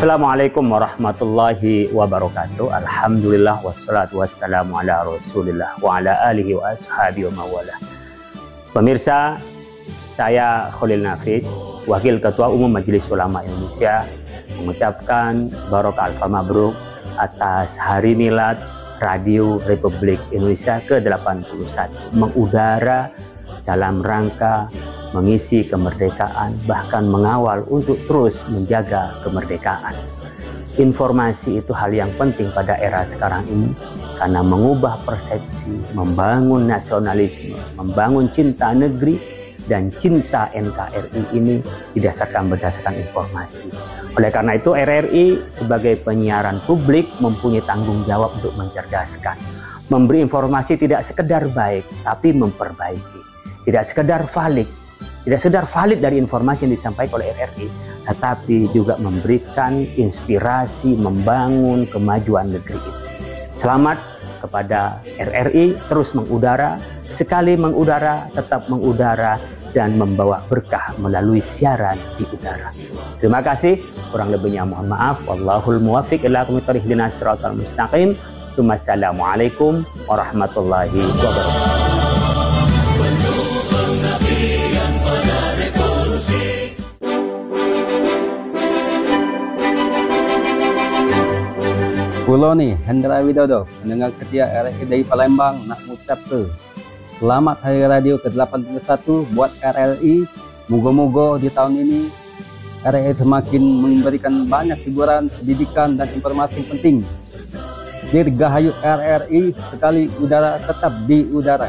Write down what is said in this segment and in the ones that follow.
Assalamualaikum warahmatullahi wabarakatuh. Alhamdulillah wassalatu wassalamu ala rasulillah wa ala alihi wa ashabihi wa mawala. Pemirsa, saya Khalil Nafis, Wakil Ketua Umum Majelis Ulama Indonesia, mengucapkan barokah alfa mabruk atas Hari Milad Radio Republik Indonesia ke-81 mengudara dalam rangka mengisi kemerdekaan, bahkan mengawal untuk terus menjaga kemerdekaan. Informasi itu hal yang penting pada era sekarang ini karena mengubah persepsi, membangun nasionalisme, membangun cinta negeri dan cinta NKRI ini berdasarkan informasi. Oleh karena itu RRI sebagai penyiaran publik mempunyai tanggung jawab untuk mencerdaskan, memberi informasi tidak sekedar baik tapi memperbaiki, tidak sekedar valid dari informasi yang disampaikan oleh RRI, tetapi juga memberikan inspirasi membangun kemajuan negeri ini. Selamat kepada RRI, terus mengudara, sekali mengudara, tetap mengudara, dan membawa berkah melalui siaran di udara. Terima kasih, kurang lebihnya mohon maaf. Wallahul muwaffiq ila aqwamit thoriq, ihdinas siratal mustaqim. Assalamualaikum warahmatullahi wabarakatuh. Kulo nih, Hendra Widodo, pendengar setia RRI dari Palembang, nak ngucap selamat Hari Radio ke-81 buat RRI. Moga-moga di tahun ini RRI semakin memberikan banyak hiburan, pendidikan, dan informasi penting. Dirgahayu RRI, sekali udara tetap di udara.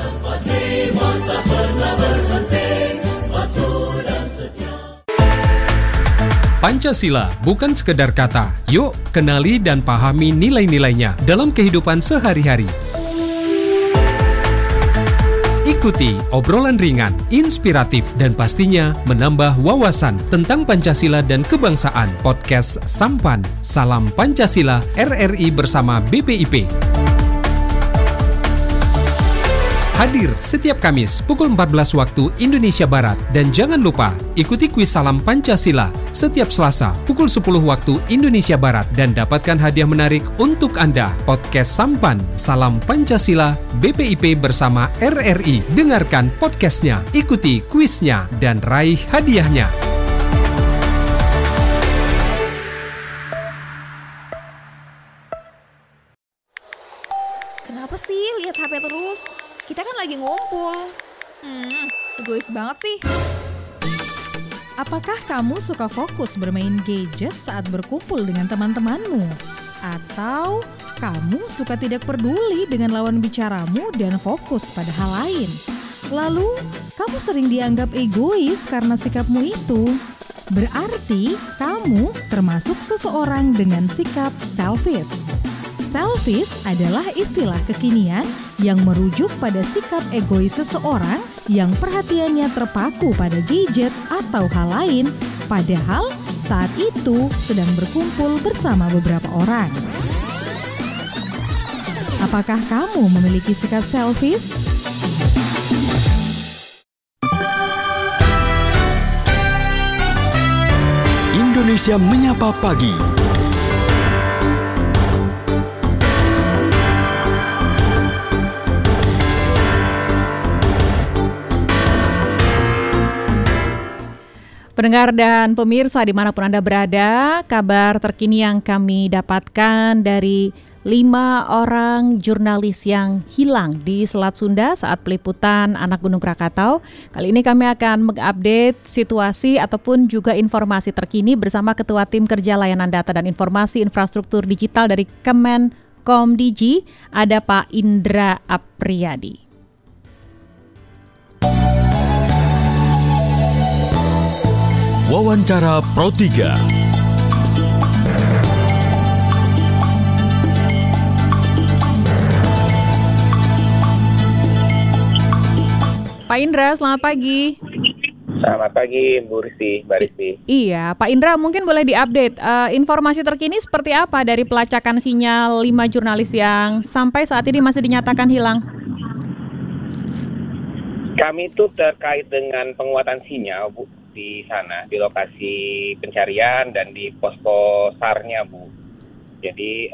Pancasila bukan sekedar kata. Yuk, kenali dan pahami nilai-nilainya dalam kehidupan sehari-hari. Ikuti obrolan ringan, inspiratif, dan pastinya menambah wawasan tentang Pancasila dan kebangsaan. Podcast Sampan, Salam Pancasila, RRI bersama BPIP. Hadir setiap Kamis pukul 14 waktu Indonesia Barat. Dan jangan lupa ikuti kuis Salam Pancasila setiap Selasa pukul 10 waktu Indonesia Barat. Dan dapatkan hadiah menarik untuk Anda. Podcast Sampan, Salam Pancasila, BPIP bersama RRI. Dengarkan podcastnya, ikuti kuisnya, dan raih hadiahnya. Kenapa sih lihat HP terus? Kita kan lagi ngumpul. Egois banget sih. Apakah kamu suka fokus bermain gadget saat berkumpul dengan teman-temanmu? Atau kamu suka tidak peduli dengan lawan bicaramu dan fokus pada hal lain? Lalu, kamu sering dianggap egois karena sikapmu itu. Berarti kamu termasuk seseorang dengan sikap selfish. Selfish adalah istilah kekinian yang merujuk pada sikap egois seseorang yang perhatiannya terpaku pada gadget atau hal lain, padahal saat itu sedang berkumpul bersama beberapa orang. Apakah kamu memiliki sikap selfish? Indonesia Menyapa Pagi. Pendengar dan pemirsa dimanapun Anda berada, kabar terkini yang kami dapatkan dari 5 orang jurnalis yang hilang di Selat Sunda saat peliputan Anak Gunung Krakatau. Kali ini kami akan mengupdate situasi ataupun juga informasi terkini bersama Ketua Tim Kerja Layanan Data dan Informasi Infrastruktur Digital dari Kemenkomdigi, ada Pak Indra Apriyadi. Wawancara Pro 3. Pak Indra, selamat pagi. Selamat pagi, Bu Rizky, Mbak Rizky. Iya, Pak Indra mungkin boleh diupdate informasi terkini seperti apa dari pelacakan sinyal 5 jurnalis yang sampai saat ini masih dinyatakan hilang? Kami itu terkait dengan penguatan sinyal, Bu. di sana, di lokasi pencarian dan di posko SAR-nya, Bu. Jadi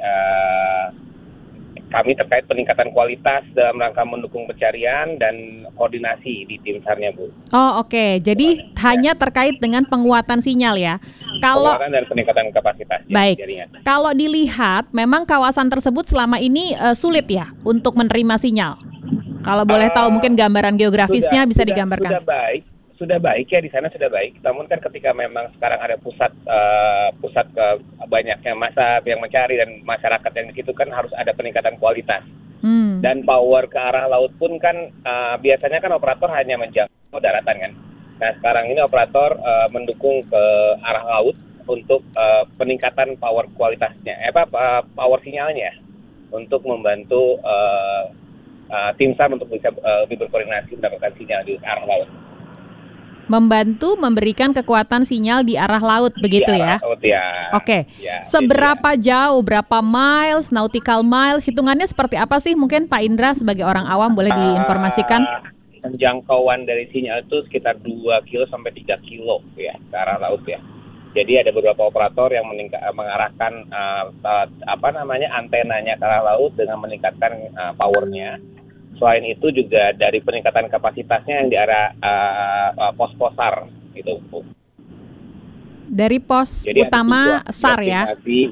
kami terkait peningkatan kualitas dalam rangka mendukung pencarian dan koordinasi di tim SAR-nya, Bu. Oh, oke. Jadi hanya terkait dengan penguatan sinyal ya. Kalau Penguatan dan peningkatan kapasitas baik, jaringan. kalau dilihat memang kawasan tersebut selama ini sulit ya untuk menerima sinyal. Kalau boleh tahu mungkin gambaran geografisnya bisa digambarkan. Sudah baik ya, di sana sudah baik. Namun kan ketika memang sekarang ada pusat ke banyaknya massa yang mencari dan masyarakat yang di situ kan harus ada peningkatan kualitas. Dan power ke arah laut pun kan biasanya kan operator hanya menjangkau daratan kan. Nah sekarang ini operator mendukung ke arah laut untuk peningkatan power kualitasnya, power sinyalnya untuk membantu tim SAR untuk bisa lebih berkoordinasi mendapatkan sinyal di arah laut. Membantu memberikan kekuatan sinyal di arah laut begitu ya? Laut, ya. Oke. Ya, seberapa jauh, berapa miles, nautical miles, hitungannya seperti apa sih? Mungkin Pak Indra sebagai orang awam boleh diinformasikan? Penjangkauan dari sinyal itu sekitar 2 kilo sampai 3 kilo ya ke arah laut ya. Jadi ada beberapa operator yang mengarahkan antenanya ke arah laut dengan meningkatkan powernya. Selain itu juga dari peningkatan kapasitasnya yang di arah pos-pos SAR gitu, Bu. Dari pos jadi utama SAR ya?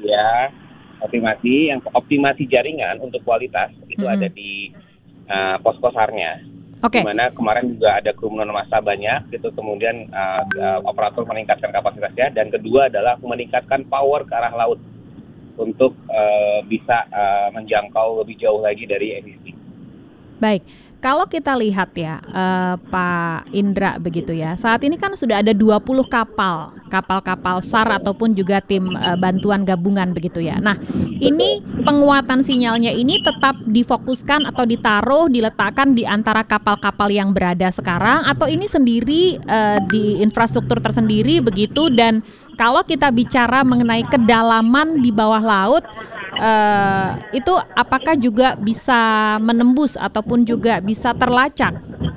Optimasi jaringan untuk kualitas itu ada di pos-pos SAR-nya. Oke. Di mana kemarin juga ada kerumunan massa banyak gitu, kemudian operator meningkatkan kapasitasnya, dan kedua adalah meningkatkan power ke arah laut untuk bisa menjangkau lebih jauh lagi dari existing. Baik, kalau kita lihat ya Pak Indra begitu ya, saat ini kan sudah ada 20 kapal SAR ataupun juga tim bantuan gabungan begitu ya. Nah ini penguatan sinyalnya ini tetap difokuskan atau diletakkan di antara kapal-kapal yang berada sekarang, atau ini sendiri di infrastruktur tersendiri begitu. Dan kalau kita bicara mengenai kedalaman di bawah laut, itu apakah juga bisa menembus ataupun juga bisa terlacak?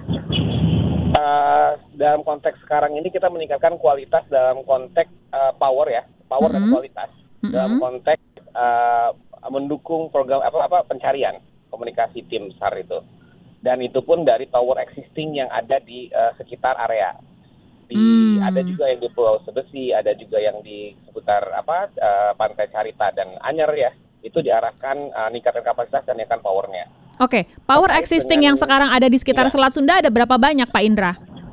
Dalam konteks sekarang ini kita meningkatkan kualitas dalam konteks power dan kualitas. Dalam konteks mendukung program pencarian komunikasi tim SAR itu. Dan itu pun dari tower existing yang ada di sekitar area. Ada juga yang di Pulau Sebesi, ada juga yang di seputar Pantai Carita dan Anyer ya. Itu diarahkan meningkatkan kapasitas dan meningkatkan powernya. Oke, power existing yang sekarang ada di sekitar Selat Sunda ada berapa banyak Pak Indra?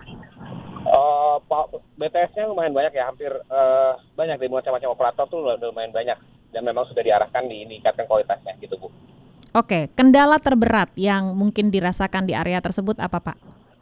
BTS-nya lumayan banyak ya, hampir banyak dari macam-macam operator tuh lumayan banyak, dan memang sudah diarahkan meningkatkan kualitasnya gitu, Bu. Oke, kendala terberat yang mungkin dirasakan di area tersebut apa, Pak?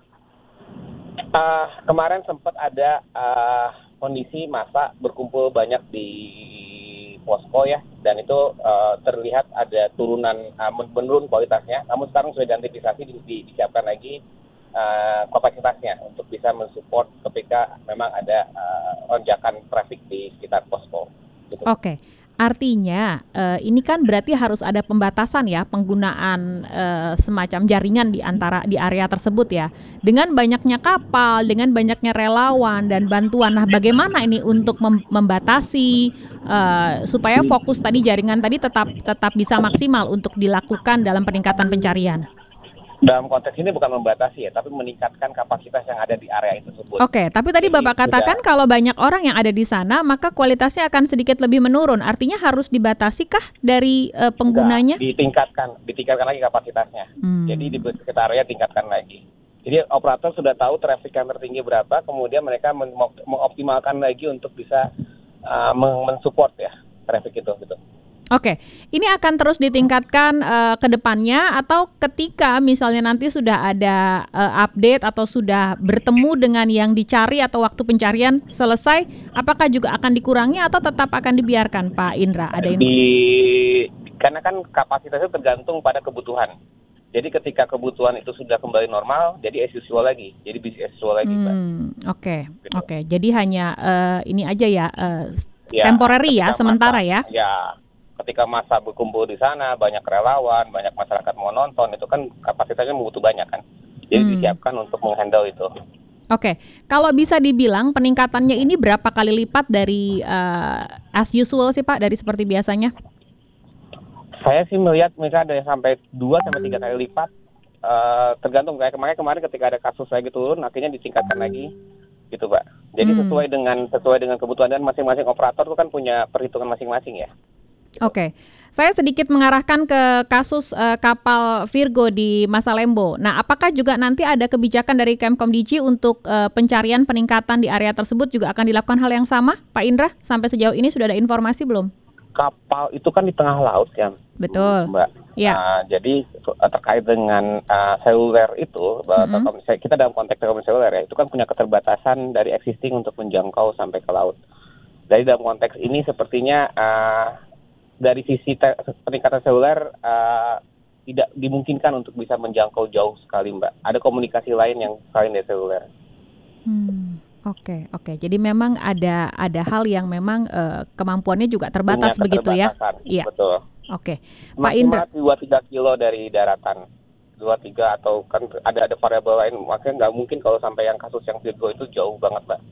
Kemarin sempat ada kondisi massa berkumpul banyak di posko ya, dan itu terlihat ada turunan menurun kualitasnya. Namun sekarang sudah diantisipasi, disiapkan lagi kapasitasnya untuk bisa mensupport ketika memang ada lonjakan traffic di sekitar posko. Gitu. Oke. Artinya ini kan berarti harus ada pembatasan ya penggunaan semacam jaringan di area tersebut ya. Dengan banyaknya kapal, dengan banyaknya relawan dan bantuan. Nah, bagaimana ini untuk membatasi supaya fokus tadi jaringan tadi tetap bisa maksimal untuk dilakukan dalam peningkatan pencarian? Dalam konteks ini bukan membatasi ya, tapi meningkatkan kapasitas yang ada di area itu tersebut. Oke, tapi tadi Bapak katakan kalau banyak orang yang ada di sana, maka kualitasnya akan sedikit lebih menurun. Artinya harus dibatasi kah dari penggunanya? Ditingkatkan lagi kapasitasnya. Jadi di sekitar area tingkatkan lagi. Jadi operator sudah tahu traffic yang tertinggi berapa, kemudian mereka mengoptimalkan lagi untuk bisa mensupport ya traffic itu gitu. Oke, ini akan terus ditingkatkan ke depannya, atau ketika misalnya nanti sudah ada update atau sudah bertemu dengan yang dicari atau waktu pencarian selesai, apakah juga akan dikurangi atau tetap akan dibiarkan, Pak Indra? Ada karena kan kapasitasnya tergantung pada kebutuhan. Jadi ketika kebutuhan itu sudah kembali normal, jadi as usual lagi, jadi bisa as usual lagi, Pak. Oke. Jadi hanya ini aja ya, temporary ya, sementara ya. Ya. Ketika massa berkumpul di sana, banyak relawan, banyak masyarakat mau nonton, itu kan kapasitasnya butuh banyak kan. Jadi disiapkan untuk menghandle itu. Oke, kalau bisa dibilang peningkatannya ini berapa kali lipat dari as usual sih Pak, dari seperti biasanya? Saya sih melihat mereka ada yang sampai 2-3 kali lipat, tergantung. Kayak kemarin ketika ada kasus lagi turun, akhirnya ditingkatkan lagi, gitu Pak. Jadi sesuai dengan kebutuhan, dan masing-masing operator itu kan punya perhitungan masing-masing ya. Gitu. Oke. Saya sedikit mengarahkan ke kasus kapal Virgo di Masalembo. Nah, apakah juga nanti ada kebijakan dari Kemkomdiji untuk pencarian peningkatan di area tersebut juga akan dilakukan hal yang sama, Pak Indra? Sampai sejauh ini sudah ada informasi belum? Kapal itu kan di tengah laut kan, betul, Mbak. Ya. Jadi terkait dengan seluler itu, kita dalam konteks telekomunikasi seluler ya, itu kan punya keterbatasan dari existing untuk menjangkau sampai ke laut. Jadi dalam konteks ini sepertinya dari sisi peningkatan seluler tidak dimungkinkan untuk bisa menjangkau jauh sekali, Mbak. Ada komunikasi lain yang selain dari seluler. Oke. Jadi memang ada hal yang memang kemampuannya juga terbatas begitu ya? Iya. Betul. Oke. Pak Indra. 2-3 kilo dari daratan. 2-3 atau kan ada variabel lain. Makanya nggak mungkin kalau sampai yang kasus yang Virgo itu jauh banget, Mbak.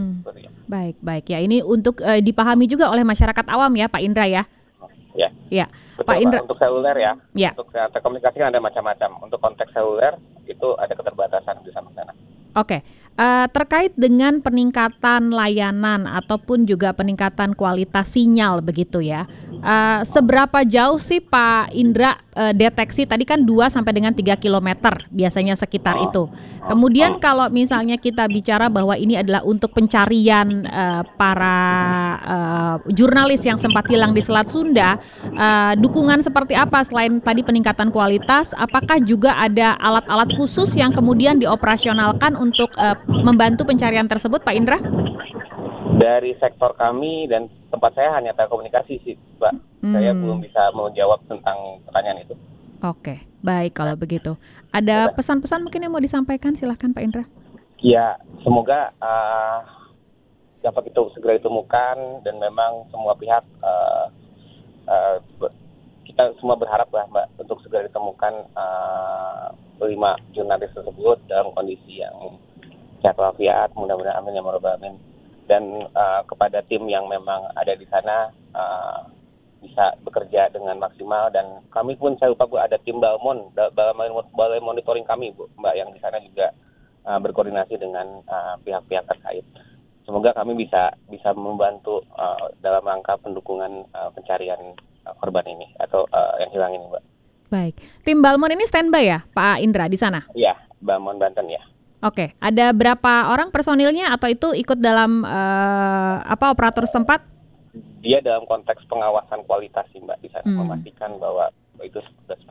Baik. Ya, ini untuk dipahami juga oleh masyarakat awam ya, Pak Indra ya? Ya. Betul, Pak Indra. Untuk seluler ya. Untuk telekomunikasi kan ada macam-macam. Untuk konteks seluler itu ada keterbatasan di sana. Oke. Terkait dengan peningkatan layanan ataupun juga peningkatan kualitas sinyal begitu ya. Seberapa jauh sih Pak Indra deteksi tadi kan 2 sampai dengan 3 km biasanya sekitar itu. Kemudian kalau misalnya kita bicara bahwa ini adalah untuk pencarian para jurnalis yang sempat hilang di Selat Sunda, dukungan seperti apa selain tadi peningkatan kualitas? Apakah juga ada alat-alat khusus yang kemudian dioperasionalkan untuk membantu pencarian tersebut, Pak Indra? Dari sektor kami dan tempat saya hanya telekomunikasi sih, Mbak. Saya belum bisa menjawab tentang pertanyaan itu. Oke, baik kalau begitu. Ada pesan-pesan mungkin yang mau disampaikan? Silahkan Pak Indra. Ya, semoga dapat itu segera ditemukan dan memang semua pihak kita semua berharap lah Mbak untuk segera ditemukan 5 jurnalis tersebut dalam kondisi yang sehat walafiat, mudah-mudahan amin ya rabbal alamin. Dan kepada tim yang memang ada di sana bisa bekerja dengan maksimal, dan kami pun saya lupa Bu, ada tim balai monitoring kami Bu, Mbak, yang di sana juga berkoordinasi dengan pihak-pihak terkait. Semoga kami bisa membantu dalam rangka pendukungan pencarian korban ini atau yang hilang ini, Mbak. Baik, tim Balmon ini standby ya, Pak Indra di sana? Iya, Balmon Banten ya. Oke, ada berapa orang personilnya atau itu ikut dalam operator setempat? Dia dalam konteks pengawasan kualitas sih Mbak, di sana memastikan bahwa itu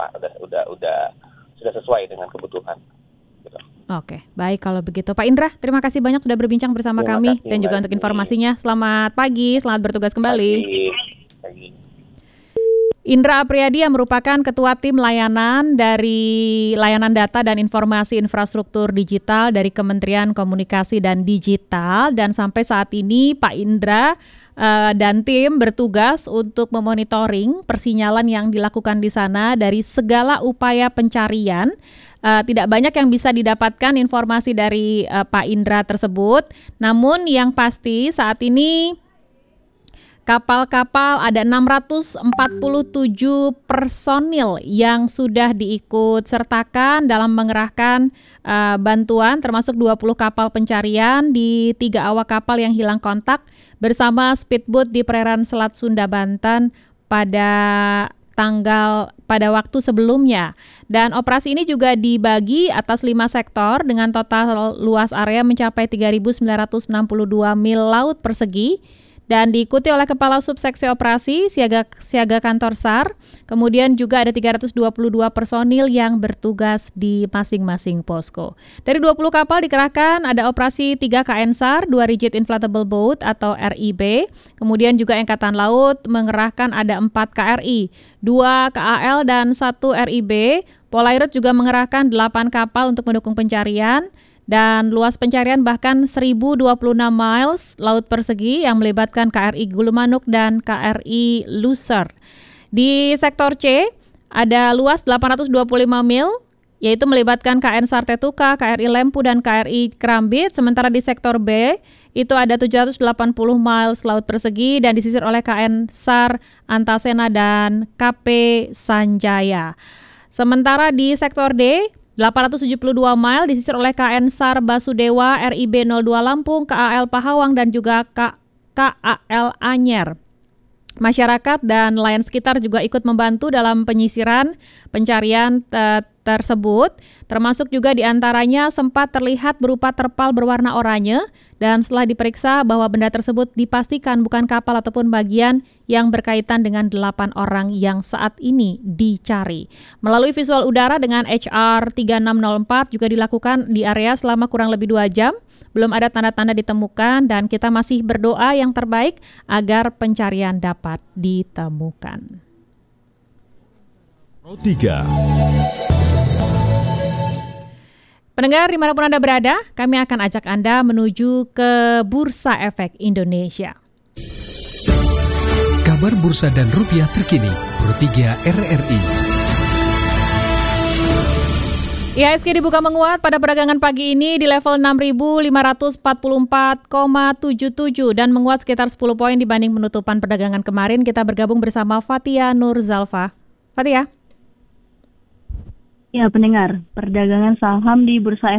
sudah sesuai dengan kebutuhan. Gitu. Oke, baik kalau begitu. Pak Indra, terima kasih banyak sudah berbincang bersama kami dan juga untuk informasinya. Selamat pagi, selamat bertugas kembali. Pagi. Indra Apriyadi yang merupakan Ketua Tim Layanan dari Layanan Data dan Informasi Infrastruktur Digital dari Kementerian Komunikasi dan Digital, dan sampai saat ini Pak Indra dan tim bertugas untuk memonitoring persinyalan yang dilakukan di sana dari segala upaya pencarian. Tidak banyak yang bisa didapatkan informasi dari Pak Indra tersebut, namun yang pasti saat ini kapal-kapal ada 647 personil yang sudah diikut sertakan dalam mengerahkan bantuan, termasuk 20 kapal pencarian di 3 awak kapal yang hilang kontak bersama speedboat di perairan Selat Sunda, Banten pada waktu sebelumnya. Dan operasi ini juga dibagi atas 5 sektor dengan total luas area mencapai 3.962 mil laut persegi. Dan diikuti oleh Kepala Subseksi Operasi Siaga Kantor SAR. Kemudian juga ada 322 personil yang bertugas di masing-masing posko. Dari 20 kapal dikerahkan ada operasi 3 KN SAR, 2 Rigid Inflatable Boat atau RIB. Kemudian juga Angkatan Laut mengerahkan ada 4 KRI, 2 KAL dan 1 RIB. Polairut juga mengerahkan 8 kapal untuk mendukung pencarian. Dan luas pencarian bahkan 1.026 miles laut persegi yang melibatkan KRI Gulumanuk dan KRI Loser. Di sektor C ada luas 825 mil yaitu melibatkan KN Sartetuka, KRI Lempu, dan KRI Kerambit. Sementara di sektor B, itu ada 780 miles laut persegi dan disisir oleh KN SAR Antasena dan KP Sanjaya. Sementara di sektor D, 872 mile disisir oleh KN SAR Basudewa, RIB 02 Lampung, KAL Pahawang, dan juga KAL Anyer. Masyarakat dan nelayan sekitar juga ikut membantu dalam penyisiran pencarian tersebut, termasuk juga diantaranya sempat terlihat berupa terpal berwarna oranye, dan setelah diperiksa bahwa benda tersebut dipastikan bukan kapal ataupun bagian yang berkaitan dengan 8 orang yang saat ini dicari. Melalui visual udara dengan HR 3604 juga dilakukan di area selama kurang lebih 2 jam. Belum ada tanda-tanda ditemukan dan kita masih berdoa yang terbaik agar pencarian dapat ditemukan. Pro 3. Pendengar dimanapun Anda berada, kami akan ajak Anda menuju ke Bursa Efek Indonesia. Kabar bursa dan rupiah terkini, Pro 3 RRI. IHSG dibuka menguat pada perdagangan pagi ini di level 6.544,77 dan menguat sekitar 10 poin dibanding penutupan perdagangan kemarin. Kita bergabung bersama Fatia Nurzalfa. Fatia. Ya, pendengar, perdagangan saham di Bursa